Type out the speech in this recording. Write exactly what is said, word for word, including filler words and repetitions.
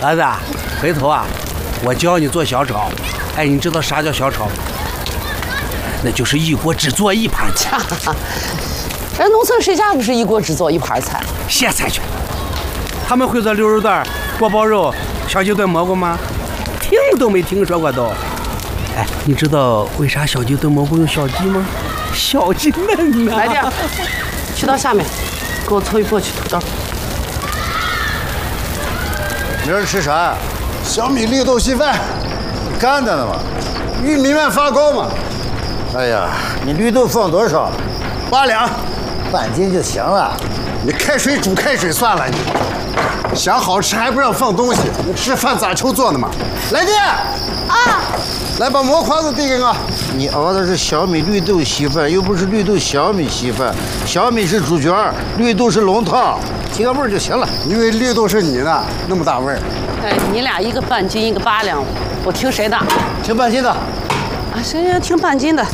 儿子，回头啊，我教你做小炒。哎，你知道啥叫小炒？那就是一锅只做一盘菜。 人农村谁家不是一锅只做一盘菜？ 歇菜去。他们会做溜肉段、锅包肉、小鸡炖蘑菇吗？听都没听说过都。哎，你知道为啥小鸡炖蘑菇用小鸡吗？小鸡嫩呐。 来点，去到下面，给我凑一破去土豆。 明儿吃啥？小米绿豆稀饭，你干的呢吗？玉米面发糕嘛。哎呀，你绿豆放多少？八两，半斤就行了。你开水煮开水算了，你想好吃还不让放东西，你吃饭咋求做的嘛？来电啊！来把馍筐子递给我。你熬的是小米绿豆稀饭，又不是绿豆小米稀饭。小米是主角，绿豆是龙套，提个味儿就行了。因为绿豆是你的，那么大味儿。 哎，你俩一个半斤，一个八两，我听谁的？ 听半斤的。 啊，行行，听半斤的。